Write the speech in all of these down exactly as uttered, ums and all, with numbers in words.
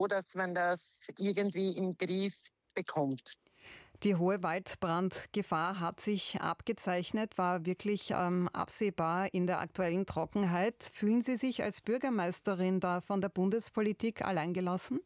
dass man das irgendwie im Griff bekommt. Die hohe Waldbrandgefahr hat sich abgezeichnet, war wirklich ähm, absehbar in der aktuellen Trockenheit. Fühlen Sie sich als Bürgermeisterin da von der Bundespolitik alleingelassen?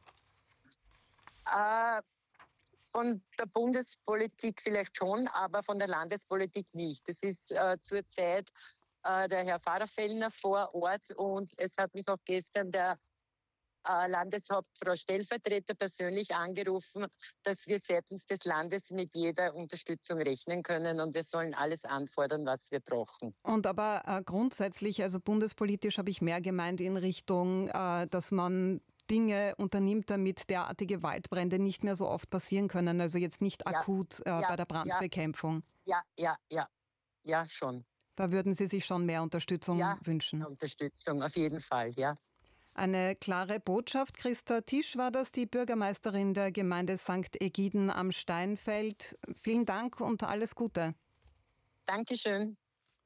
Äh, von der Bundespolitik vielleicht schon, aber von der Landespolitik nicht. Das ist äh, zurzeit äh, der Herr Pfarrer-Fellner vor Ort und es hat mich auch gestern der äh, Landeshauptfrau Stellvertreter persönlich angerufen, dass wir seitens des Landes mit jeder Unterstützung rechnen können und wir sollen alles anfordern, was wir brauchen. Und aber äh, grundsätzlich, also bundespolitisch habe ich mehr gemeint in Richtung, äh, dass man Dinge unternimmt, damit derartige Waldbrände nicht mehr so oft passieren können, also jetzt nicht Ja, akut äh, ja, bei der Brandbekämpfung. Ja, ja, ja, ja, schon. Da würden Sie sich schon mehr Unterstützung Ja, wünschen? Unterstützung, auf jeden Fall, ja. Eine klare Botschaft. Christa Tisch war das, die Bürgermeisterin der Gemeinde Sankt Egiden am Steinfeld. Vielen Dank und alles Gute. Dankeschön.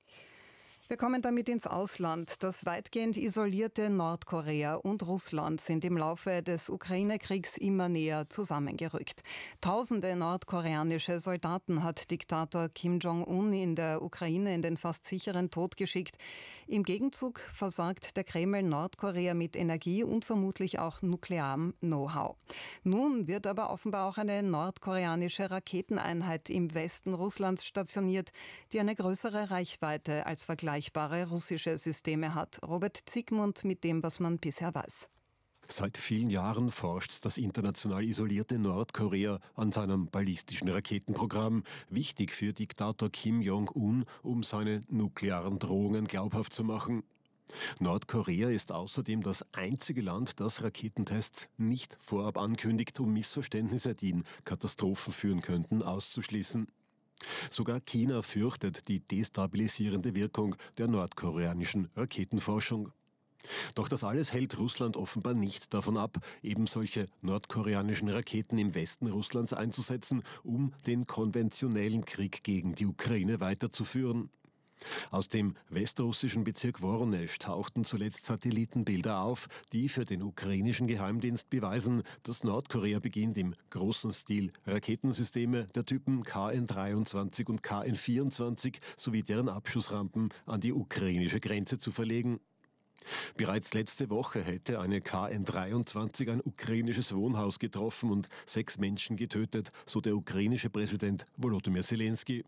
Wir kommen damit ins Ausland. Das weitgehend isolierte Nordkorea und Russland sind im Laufe des Ukraine-Kriegs immer näher zusammengerückt. Tausende nordkoreanische Soldaten hat Diktator Kim Jong-un in der Ukraine in den fast sicheren Tod geschickt. Im Gegenzug versorgt der Kreml Nordkorea mit Energie und vermutlich auch nuklearem Know-how. Nun wird aber offenbar auch eine nordkoreanische Raketeneinheit im Westen Russlands stationiert, die eine größere Reichweite als vergleichbare russische Systeme hat. Robert Zygmunt mit dem, was man bisher weiß. Seit vielen Jahren forscht das international isolierte Nordkorea an seinem ballistischen Raketenprogramm, wichtig für Diktator Kim Jong-un, um seine nuklearen Drohungen glaubhaft zu machen. Nordkorea ist außerdem das einzige Land, das Raketentests nicht vorab ankündigt, um Missverständnisse, die in Katastrophen führen könnten, auszuschließen. Sogar China fürchtet die destabilisierende Wirkung der nordkoreanischen Raketenforschung. Doch das alles hält Russland offenbar nicht davon ab, eben solche nordkoreanischen Raketen im Westen Russlands einzusetzen, um den konventionellen Krieg gegen die Ukraine weiterzuführen. Aus dem westrussischen Bezirk Woronesch tauchten zuletzt Satellitenbilder auf, die für den ukrainischen Geheimdienst beweisen, dass Nordkorea beginnt, im großen Stil Raketensysteme der Typen K N dreiundzwanzig und K N vierundzwanzig sowie deren Abschussrampen an die ukrainische Grenze zu verlegen. Bereits letzte Woche hätte eine K N dreiundzwanzig ein ukrainisches Wohnhaus getroffen und sechs Menschen getötet, so der ukrainische Präsident Volodymyr Zelensky.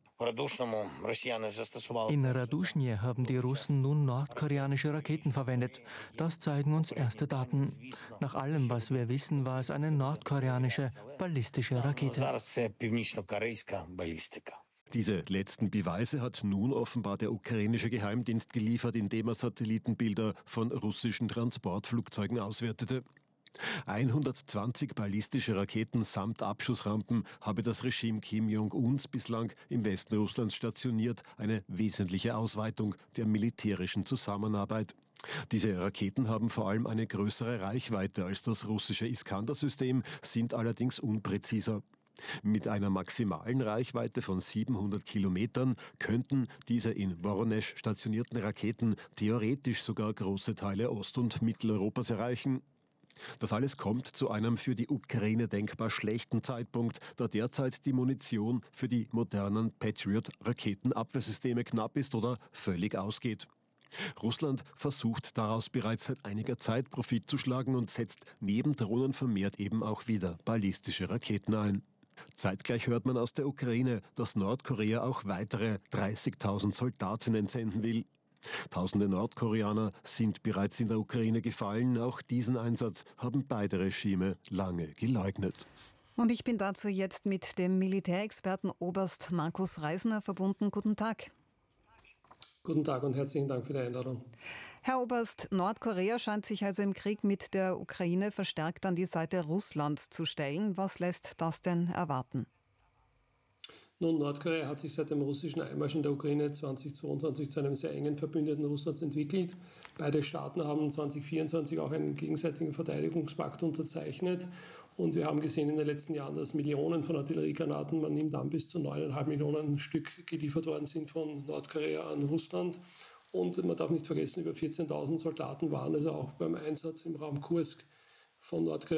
In Raduschnie haben die Russen nun nordkoreanische Raketen verwendet. Das zeigen uns erste Daten. Nach allem, was wir wissen, war es eine nordkoreanische ballistische Rakete. Diese letzten Beweise hat nun offenbar der ukrainische Geheimdienst geliefert, indem er Satellitenbilder von russischen Transportflugzeugen auswertete. hundertzwanzig ballistische Raketen samt Abschussrampen habe das Regime Kim Jong-uns bislang im Westen Russlands stationiert, eine wesentliche Ausweitung der militärischen Zusammenarbeit. Diese Raketen haben vor allem eine größere Reichweite als das russische Iskander-System, sind allerdings unpräziser. Mit einer maximalen Reichweite von siebenhundert Kilometern könnten diese in Woronesch stationierten Raketen theoretisch sogar große Teile Ost- und Mitteleuropas erreichen. Das alles kommt zu einem für die Ukraine denkbar schlechten Zeitpunkt, da derzeit die Munition für die modernen Patriot-Raketenabwehrsysteme knapp ist oder völlig ausgeht. Russland versucht daraus bereits seit einiger Zeit Profit zu schlagen und setzt neben Drohnen vermehrt eben auch wieder ballistische Raketen ein. Zeitgleich hört man aus der Ukraine, dass Nordkorea auch weitere dreißigtausend Soldaten entsenden will. Tausende Nordkoreaner sind bereits in der Ukraine gefallen. Auch diesen Einsatz haben beide Regime lange geleugnet. Und ich bin dazu jetzt mit dem Militärexperten Oberst Markus Reisner verbunden. Guten Tag. Guten Tag und herzlichen Dank für die Einladung. Herr Oberst, Nordkorea scheint sich also im Krieg mit der Ukraine verstärkt an die Seite Russlands zu stellen. Was lässt das denn erwarten? Nun, Nordkorea hat sich seit dem russischen Einmarsch in der Ukraine zweitausendzweiundzwanzig zu einem sehr engen Verbündeten Russlands entwickelt. Beide Staaten haben zweitausendvierundzwanzig auch einen gegenseitigen Verteidigungspakt unterzeichnet. Und wir haben gesehen in den letzten Jahren, dass Millionen von Artilleriegranaten, man nimmt an, bis zu neuneinhalb Millionen Stück geliefert worden sind von Nordkorea an Russland. Und man darf nicht vergessen, über vierzehntausend Soldaten waren also auch beim Einsatz im Raum Kursk von Nordkorea